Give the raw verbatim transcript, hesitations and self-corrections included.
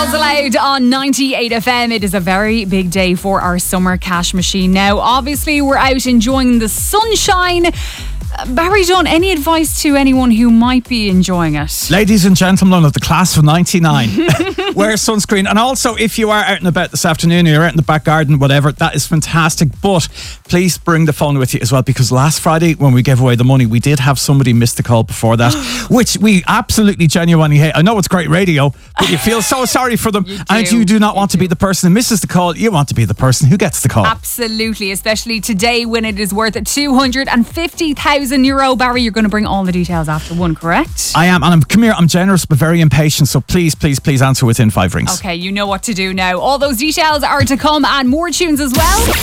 Girls Aloud on ninety-eight F M. It is a very big day for our summer cash machine. Now, obviously, we're out enjoying the sunshine. Uh, Barry Dunn, any advice to anyone who might be enjoying it? Ladies and gentlemen of the class of ninety-nine, wear sunscreen. And also, if you are out and about this afternoon, or you're out in the back garden, whatever, that is fantastic. But please bring the phone with you as well, because last Friday when we gave away the money, we did have somebody miss the call before that, which we absolutely genuinely hate. I know it's great radio, but you feel so sorry for them. You and do. you do not want You to be do. the person who misses the call. You want to be the person who gets the call. Absolutely, especially today when it is worth two hundred fifty thousand euro. Barry, you're going to bring all the details after one, correct? I am, and I'm, come here, I'm generous but very impatient, so please, please, please answer within five rings. Okay, you know what to do now. All those details are to come and more tunes as well.